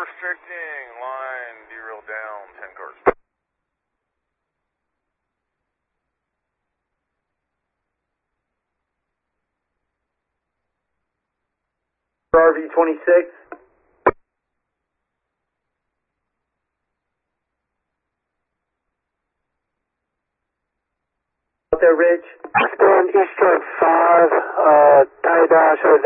restricting, line derailed down, 10 cars. RV-26. Out there, Rich. Eastern 5, tie dash